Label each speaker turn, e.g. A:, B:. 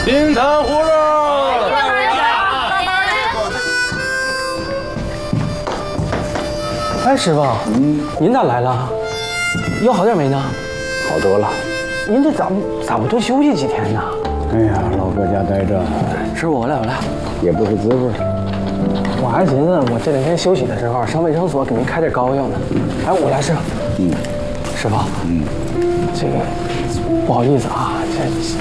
A: 冰糖葫芦。
B: 哎，师傅，您咋来了？药好点没呢？
C: 好多了。
B: 您这咋不多休息几天呢？
C: 哎呀，老搁家待着，
B: 师傅，我来。
C: 也不是滋味。
B: 我还寻思我这两天休息的时候上卫生所给您开点膏药呢。哎，我来，师傅。师傅。这个不好意思啊，